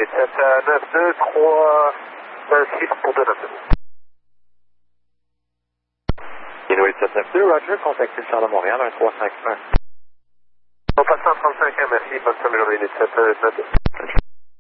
unité 7, 92, 3, 6 pour 292. Inouï 792, Roger, contactez le Charles de Montréal, 1351. On passe en 35, merci, bonne fin de journée, unité 7, 92.